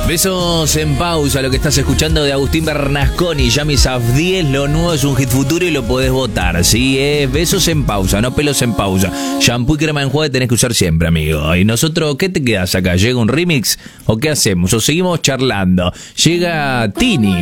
Besos en pausa, lo que estás escuchando de Agustín Bernasconi, Yami Safdie, lo nuevo es un hit futuro y lo podés votar, ¿sí? Besos en pausa, no pelos en pausa. Shampoo y crema enjuague tenés que usar siempre, amigo. Y nosotros, ¿qué te quedas acá? ¿Llega un remix o qué hacemos? ¿O seguimos charlando? Llega Tini.